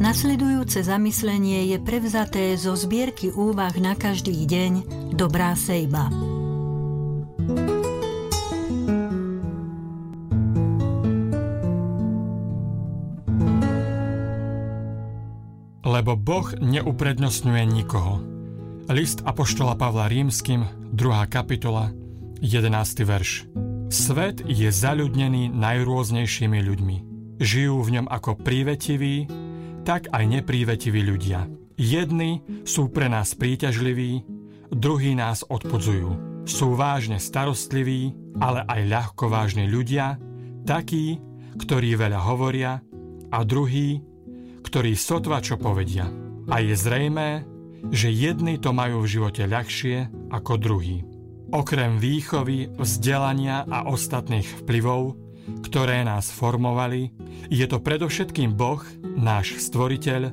Nasledujúce zamyslenie je prevzaté zo zbierky úvah na každý deň Dobrá sejba. Lebo Boh neuprednostňuje nikoho. List apoštola Pavla Rímskym, 2. kapitola, 11. verš. Svet je zaľudnený najrôznejšími ľuďmi. Žijú v ňom ako prívetiví, tak aj neprívetiví ľudia. Jedni sú pre nás príťažliví, druhí nás odpudzujú. Sú vážne starostliví, ale aj ľahkovážni ľudia, takí, ktorí veľa hovoria, a druhí, ktorí sotva čo povedia. A je zrejmé, že jedni to majú v živote ľahšie ako druhí. Okrem výchovy, vzdelania a ostatných vplyvov, ktoré nás formovali, je to predovšetkým Boh, náš stvoriteľ,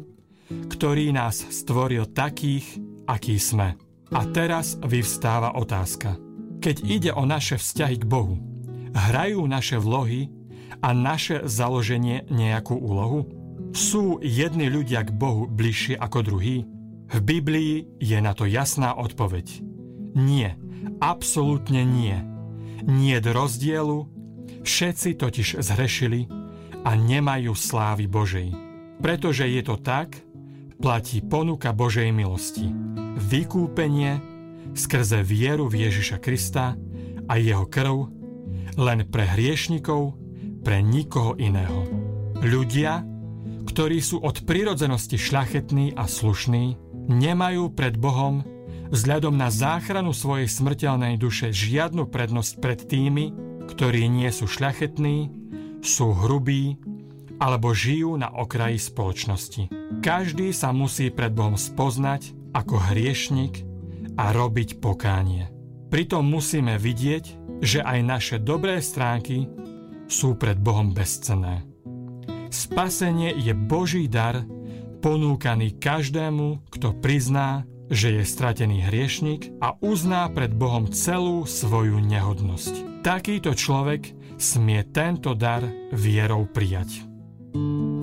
ktorý nás stvoril takých, akí sme. A teraz vyvstáva otázka. Keď ide o naše vzťahy k Bohu, hrajú naše vlohy a naše založenie nejakú úlohu? Sú jedni ľudia k Bohu bližšie ako druhí? V Biblii je na to jasná odpoveď. Nie, absolútne nie. Niet rozdielu, všetci totiž zhrešili a nemajú slávy Božej. Pretože je to tak, platí ponuka Božej milosti. Vykúpenie skrze vieru v Ježiša Krista a jeho krv len pre hriešnikov, pre nikoho iného. Ľudia, ktorí sú od prirodzenosti šľachetní a slušní, nemajú pred Bohom vzhľadom na záchranu svojej smrteľnej duše žiadnu prednosť pred tými, ktorí nie sú šľachetní, sú hrubí alebo žijú na okraji spoločnosti. Každý sa musí pred Bohom spoznať ako hriešnik a robiť pokánie. Pritom musíme vidieť, že aj naše dobré stránky sú pred Bohom bezcenné. Spasenie je Boží dar, ponúkaný každému, kto prizná, že je stratený hriešnik a uzná pred Bohom celú svoju nehodnosť. Takýto človek smie tento dar vierou prijať.